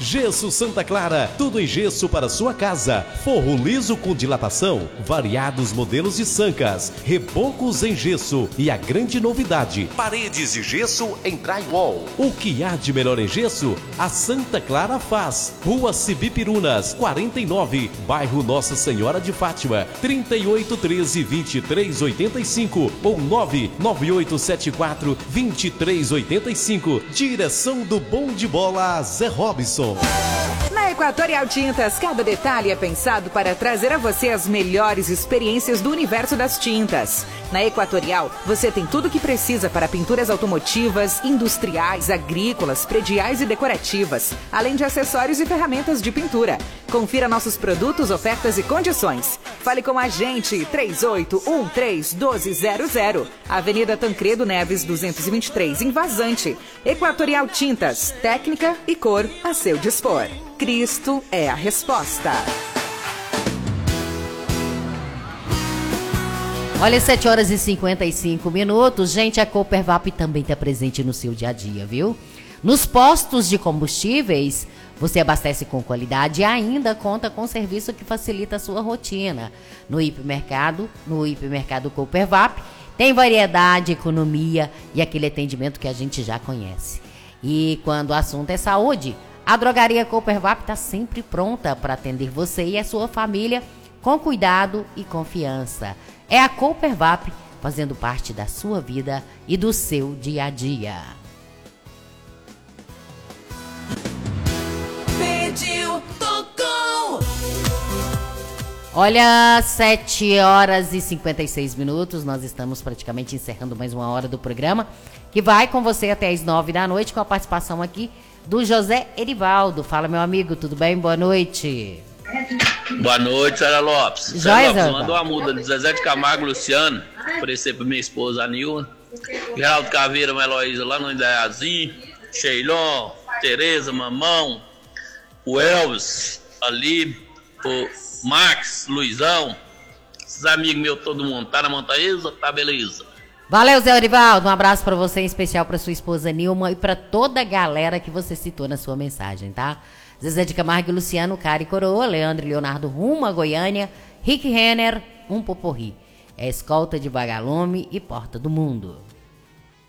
Gesso Santa Clara, tudo em gesso para sua casa. Forro liso com dilatação, variados modelos de sancas, rebocos em gesso e a grande novidade, paredes de gesso em drywall. O que há de melhor em gesso, a Santa Clara faz. Rua Cibipirunas, 49, bairro Nossa Senhora de Fátima, 3813-2385 ou 99874-2385. Direção do Bom de Bola, Zé Robson. Na Equatorial Tintas, cada detalhe é pensado para trazer a você as melhores experiências do universo das tintas. Na Equatorial, você tem tudo o que precisa para pinturas automotivas, industriais, agrícolas, prediais e decorativas, além de acessórios e ferramentas de pintura. Confira nossos produtos, ofertas e condições. Fale com a gente, 3813-1200, Avenida Tancredo Neves, 223, em Vazante. Equatorial Tintas, técnica e cor a seu dispor. Cristo é a resposta. Olha, 7 horas e 55 minutos. Gente, a Coopervap também está presente no seu dia a dia, viu? Nos postos de combustíveis, você abastece com qualidade e ainda conta com serviço que facilita a sua rotina. No hipermercado Coopervap, tem variedade, economia e aquele atendimento que a gente já conhece. E quando o assunto é saúde, a drogaria Coopervap está sempre pronta para atender você e a sua família com cuidado e confiança. É a Coopervap fazendo parte da sua vida e do seu dia a dia. Pediu, tocou. Olha, 7 horas e 56 minutos, nós estamos praticamente encerrando mais uma hora do programa, que vai com você até as 9 da noite, com a participação aqui do José Erivaldo. Fala, meu amigo, tudo bem? Boa noite. Boa noite, Sara Lopes. Joia, Lopes, mandou uma muda de Zezé de Camargo, Luciano, oferecer pra minha esposa, a Nilma, Geraldo Caveira, Heloísa, lá no Indaiazinho, Sheilon, Tereza, Mamão, o Elvis, ali, o Max, Luizão, esses amigos meus, todo mundo. Tá na montanha, tá beleza. Valeu, Zé Orivaldo. Um abraço pra você, em especial pra sua esposa Nilma e pra toda a galera que você citou na sua mensagem, tá? Zezé de Camargo e Luciano, Cari Coroa, Leandro e Leonardo rumo a Goiânia, Rick Renner, um poporri. É escolta de Vagalume e Porta do Mundo.